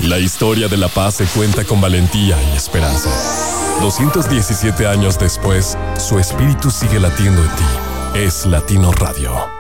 La historia de la paz se cuenta con valentía y esperanza. 217 años después, su espíritu sigue latiendo en ti. Es Latino Radio.